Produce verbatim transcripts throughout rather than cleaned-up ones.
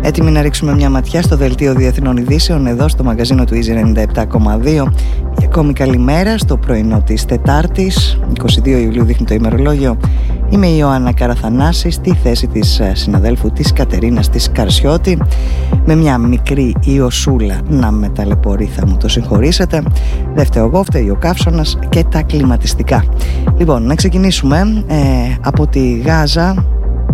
Έτοιμοι να ρίξουμε μια ματιά στο δελτίο Διεθνών Ειδήσεων εδώ στο μαγκαζίνο του Easy ενενήντα επτά κόμμα δύο. Και ακόμη καλημέρα στο πρωινό της Τετάρτης, είκοσι δύο Ιουλίου δείχνει το ημερολόγιο. Είμαι η Ιωάννα Καραθανάση στη θέση της συναδέλφου της Κατερίνας της Καρσιώτη, με μια μικρή ιωσούλα να με ταλαιπωρεί, θα μου το συγχωρήσετε. Δεν φταίω εγώ, φταίει ο καύσωνας και τα κλιματιστικά. Λοιπόν, να ξεκινήσουμε ε, από τη Γάζα.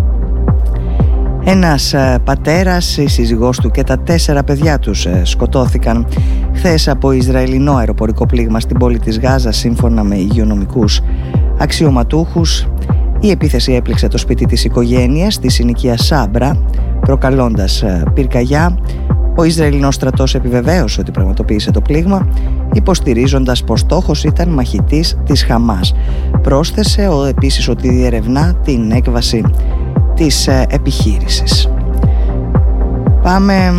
Ένας πατέρας, η σύζυγός του και τα τέσσερα παιδιά τους σκοτώθηκαν χθες από Ισραηλινό αεροπορικό πλήγμα στην πόλη της Γάζα, σύμφωνα με υγειονομικούς αξιωματούχους. Η επίθεση έπληξε το σπίτι της οικογένειας στη συνοικία Σάμπρα, προκαλώντας πυρκαγιά. Ο Ισραηλινός στρατός επιβεβαίωσε ότι πραγματοποίησε το πλήγμα, υποστηρίζοντας πως στόχος ήταν μαχητής της Χαμάς. Πρόσθεσε ο, επίσης ότι διερευνά την έκβαση της επιχείρησης. Πάμε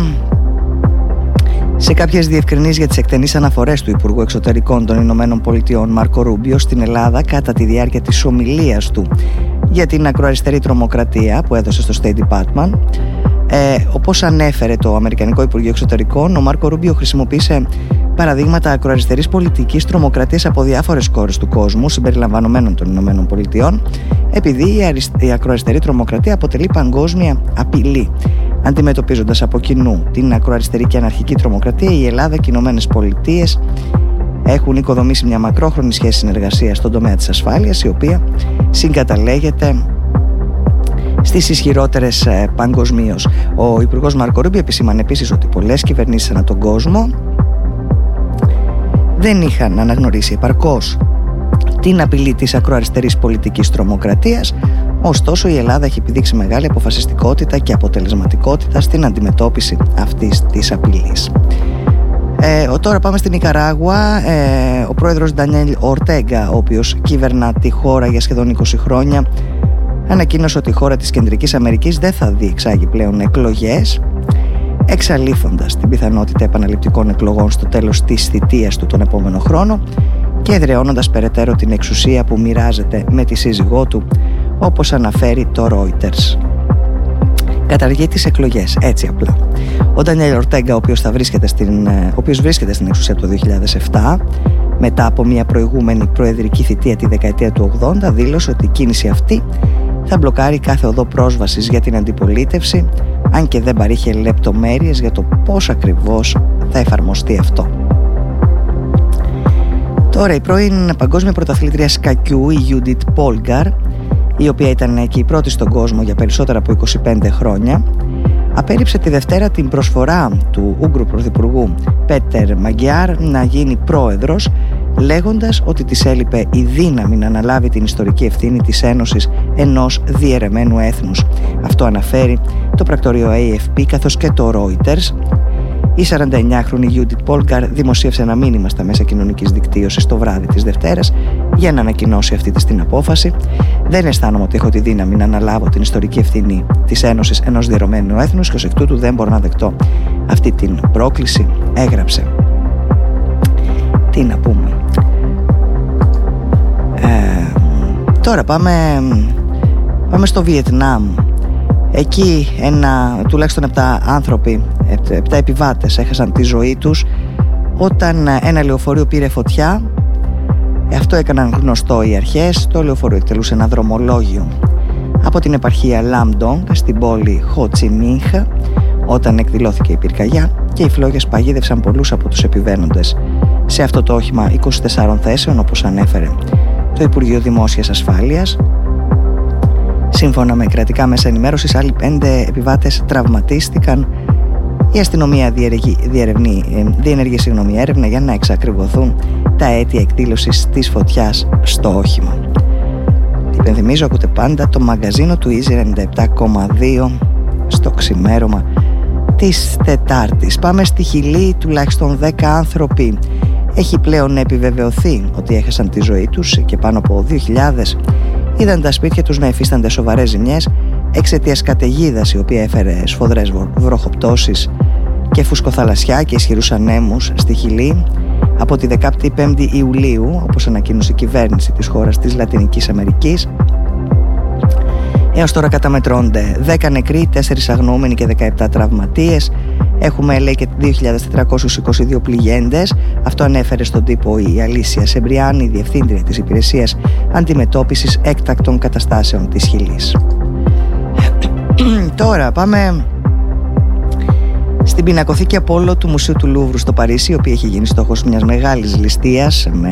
σε κάποιες διευκρινήσεις για τις εκτενείς αναφορές του Υπουργού Εξωτερικών των Ηνωμένων Πολιτειών Μάρκο Ρούμπιο στην Ελλάδα κατά τη διάρκεια της ομιλίας του για την ακροαριστερή τρομοκρατία που έδωσε στο State Department. Ε, όπως ανέφερε το Αμερικανικό Υπουργείο Εξωτερικών, ο Μάρκο Ρούμπιο χρησιμοποίησε παραδείγματα ακροαριστερής πολιτικής τρομοκρατίας από διάφορες χώρες του κόσμου, συμπεριλαμβανομένων των Ηνωμένων Πολιτειών, επειδή η, αρισ... η ακροαριστερή τρομοκρατία αποτελεί παγκόσμια απειλή. Αντιμετωπίζοντας από κοινού την ακροαριστερή και αναρχική τρομοκρατία, η Ελλάδα και οι Ηνωμένες Πολιτείες έχουν οικοδομήσει μια μακρόχρονη σχέση συνεργασίας στον τομέα της ασφάλειας, η οποία συγκαταλέγεται στις ισχυρότερες ε, παγκοσμίως. Ο Υπουργός Μάρκο Ρούμπιο επισήμανε επίσης ότι πολλές κυβερνήσεις ανά τον κόσμο δεν είχαν αναγνωρίσει επαρκώς την απειλή της ακροαριστερής πολιτικής τρομοκρατίας. Ωστόσο, η Ελλάδα έχει επιδείξει μεγάλη αποφασιστικότητα και αποτελεσματικότητα στην αντιμετώπιση αυτής της απειλής. Ε, τώρα πάμε στην Νικαράγουα. Ε, ο πρόεδρος Ντανιέλ Ορτέγκα, ο οποίος κύβερνα τη χώρα για σχεδόν είκοσι χρόνια, ανακοίνωσε ότι η χώρα της Κεντρικής Αμερικής δεν θα διεξάγει πλέον εκλογές, εξαλείφοντας την πιθανότητα επαναληπτικών εκλογών στο τέλος της θητείας του τον επόμενο χρόνο και εδραιώνοντας περαιτέρω την εξουσία που μοιράζεται με τη σύζυγό του, όπως αναφέρει το Reuters. Καταργεί τις εκλογές, έτσι απλά. Ο Ντανιέλ Ορτέγκα, ο οποίος, θα βρίσκεται στην, ο οποίος βρίσκεται στην εξουσία από το δύο χιλιάδες επτά, μετά από μια προηγούμενη προεδρική θητεία τη δεκαετία του ογδόντα, δήλωσε ότι η κίνηση αυτή θα μπλοκάρει κάθε οδό πρόσβασης για την αντιπολίτευση, αν και δεν παρήχε λεπτομέρειες για το πώς ακριβώς θα εφαρμοστεί αυτό. Τώρα, η πρώην παγκόσμια πρωταθλήτρια σκακιού, η Γιούντιτ Πόλγκαρ, η οποία ήταν και η πρώτη στον κόσμο για περισσότερα από είκοσι πέντε χρόνια, απέρριψε τη Δευτέρα την προσφορά του Ούγγρου Πρωθυπουργού Πέτερ Μαγκιάρ να γίνει πρόεδρος, λέγοντας ότι της έλειπε η δύναμη να αναλάβει την ιστορική ευθύνη της ένωσης ενός διαιρεμένου έθνους. Αυτό αναφέρει το πρακτορείο έι εφ πι καθώς και το Reuters. Η σαρανταεννιάχρονη Γιούντιτ Πόλγκαρ δημοσίευσε ένα μήνυμα στα μέσα κοινωνικής δικτύωσης το βράδυ της Δευτέρας για να ανακοινώσει αυτή της την απόφαση. «Δεν αισθάνομαι ότι έχω τη δύναμη να αναλάβω την ιστορική ευθύνη της ένωσης ενός διαιρεμένου έθνους και ως εκ τούτου δεν μπορώ να δεκτώ αυτή την πρόκληση», έγραψε. Τι να πούμε. Ε, τώρα πάμε, πάμε στο Βιετνάμ. Εκεί ένα, τουλάχιστον επτά άνθρωποι, επτά επιβάτες έχασαν τη ζωή τους όταν ένα λεωφορείο πήρε φωτιά. Αυτό έκαναν γνωστό οι αρχές. Το λεωφορείο εκτελούσε ένα δρομολόγιο από την επαρχία Λάμντονγκ στην πόλη Χοτσιμίνχ όταν εκδηλώθηκε η πυρκαγιά και οι φλόγες παγίδευσαν πολλούς από τους επιβαίνοντες σε αυτό το όχημα είκοσι τεσσάρων θέσεων, όπως ανέφερε το Υπουργείο Δημόσιας Ασφάλειας. Σύμφωνα με κρατικά μέσα ενημέρωσης, άλλοι πέντε επιβάτες τραυματίστηκαν. Η αστυνομία διενεργεί συγγνώμη έρευνα για να εξακριβωθούν τα αίτια εκδήλωσης της φωτιάς στο όχημα. Υπενθυμίζω, ακούτε πάντα το μαγκαζίνο του Easy ενενήντα επτά κόμμα δύο στο ξημέρωμα της Τετάρτης. Πάμε στη Χιλή. Τουλάχιστον δέκα άνθρωποι έχει πλέον επιβεβαιωθεί ότι έχασαν τη ζωή τους και πάνω από δύο χιλιάδες είδαν τα σπίτια τους να υφίστανται σοβαρές ζημιές εξαιτίας καταιγίδας, η οποία έφερε σφοδρές βροχοπτώσεις και φουσκοθαλασσιά και ισχυρούς ανέμους στη Χιλή από τη δεκαπέντε Ιουλίου, όπως ανακοίνωσε η κυβέρνηση της χώρας της Λατινικής Αμερικής. Έως τώρα καταμετρώνται δέκα νεκροί, τέσσερις αγνοούμενοι και δεκαεπτά τραυματίες. Έχουμε, λέει, και δύο χιλιάδες τετρακόσιους είκοσι δύο πληγέντες. Αυτό ανέφερε στον τύπο η Αλήσια Σεμπριάνη, διευθύντρια της Υπηρεσίας Αντιμετώπισης Έκτακτων Καταστάσεων της Χιλής. Τώρα πάμε στην πινακοθήκη Απόλλω του Μουσείου του Λούβρου στο Παρίσι, η οποία έχει γίνει στόχος μιας μεγάλης ληστείας με